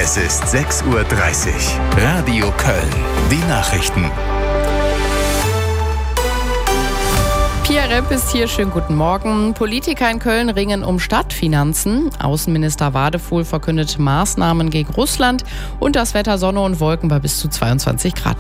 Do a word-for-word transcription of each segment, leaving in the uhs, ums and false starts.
Es ist sechs Uhr dreißig. Radio Köln. Die Nachrichten. Pia Repp ist hier, schönen guten Morgen. Politiker in Köln ringen um Stadtfinanzen. Außenminister Wadefuhl verkündet Maßnahmen gegen Russland und das Wetter Sonne und Wolken bei bis zu zweiundzwanzig Grad.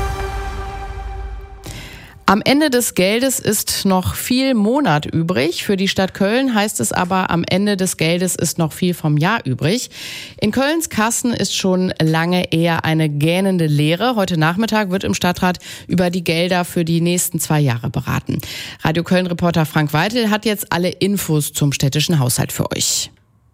Am Ende des Geldes ist noch viel Monat übrig. Für die Stadt Köln heißt es aber, am Ende des Geldes ist noch viel vom Jahr übrig. In Kölns Kassen ist schon lange eher eine gähnende Leere. Heute Nachmittag wird im Stadtrat über die Gelder für die nächsten zwei Jahre beraten. Radio Köln-Reporter Frank Weitel hat jetzt alle Infos zum städtischen Haushalt für euch.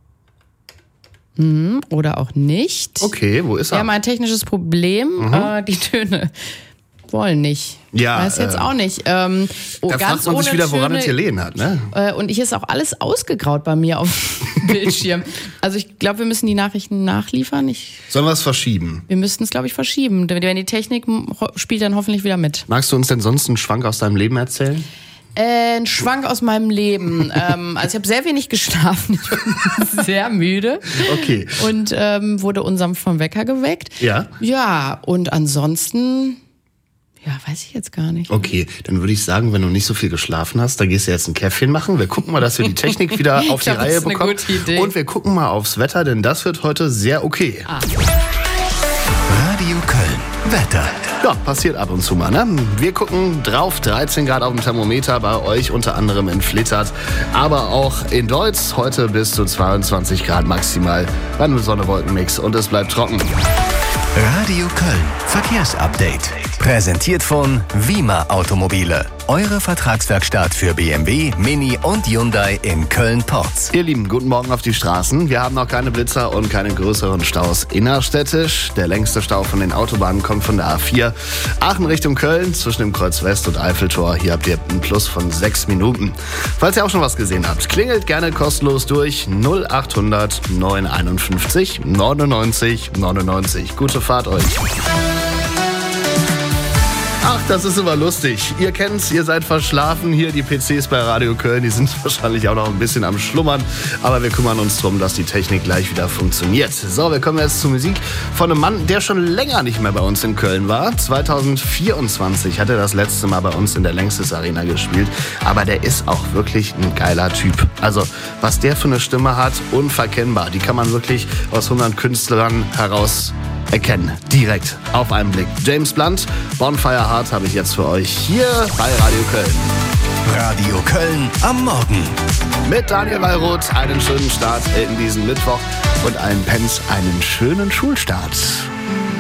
Hm, oder auch nicht. Okay, wo ist er? Wir haben ein technisches Problem. Mhm. Äh, die Töne wollen nicht. Ja, weiß jetzt äh, auch nicht. Ähm, oh, da ganz fragt man sich ohne wieder, woran Töne, es gelegen hat, ne? Äh, und hier ist auch alles ausgegraut bei mir auf dem Bildschirm. Also ich glaube, wir müssen die Nachrichten nachliefern. Ich, Sollen wir es verschieben? wir müssten es, glaube ich, verschieben. Denn die Technik spielt dann hoffentlich wieder mit. Magst du uns denn sonst einen Schwank aus deinem Leben erzählen? Äh, ein Schwank aus meinem Leben. ähm, also ich habe sehr wenig geschlafen. Ich bin sehr müde. Okay. Und ähm, wurde unsanft vom Wecker geweckt. Ja? Ja, und ansonsten... Ja, weiß ich jetzt gar nicht. Okay, dann würde ich sagen, wenn du nicht so viel geschlafen hast, dann gehst du jetzt ein Käffchen machen. Wir gucken mal, dass wir die Technik wieder auf die glaub, Reihe das ist eine bekommen. gute Idee. Und wir gucken mal aufs Wetter, denn das wird heute sehr okay. Ah. Radio Köln. Wetter. Ja, passiert ab und zu mal, ne? Wir gucken drauf, dreizehn Grad auf dem Thermometer, bei euch unter anderem in Flittert, aber auch in Deutz, heute bis zu zweiundzwanzig Grad maximal, bei einem Sonne-Wolken-Mix und es bleibt trocken. Radio Köln. Verkehrsupdate. Präsentiert von Wima Automobile. Eure Vertragswerkstatt für B M W, Mini und Hyundai in Köln-Porz. Ihr Lieben, guten Morgen auf die Straßen. Wir haben noch keine Blitzer und keine größeren Staus innerstädtisch. Der längste Stau von den Autobahnen kommt von der A vier. Aachen Richtung Köln, zwischen dem Kreuz West und Eiffeltor. Hier habt ihr ein Plus von sechs Minuten. Falls ihr auch schon was gesehen habt, klingelt gerne kostenlos durch null achthundert neunhunderteinundfünfzig neunundneunzig neunundneunzig. Gute Fahrt euch. Ach, das ist immer lustig. Ihr kennt's, ihr seid verschlafen. Hier die P Cs bei Radio Köln, die sind wahrscheinlich auch noch ein bisschen am Schlummern. Aber wir kümmern uns darum, dass die Technik gleich wieder funktioniert. So, wir kommen jetzt zur Musik von einem Mann, der schon länger nicht mehr bei uns in Köln war. zweitausendvierundzwanzig hat er das letzte Mal bei uns in der Längstes Arena gespielt. Aber der ist auch wirklich ein geiler Typ. Also, was der für eine Stimme hat, unverkennbar. Die kann man wirklich aus hundert Künstlern heraus erkennen. Direkt auf einen Blick. James Blunt, Bonfire Heart habe ich jetzt für euch hier bei Radio Köln. Radio Köln am Morgen. Mit Daniel Wallroth einen schönen Start in diesen Mittwoch und allen Pens einen schönen Schulstart.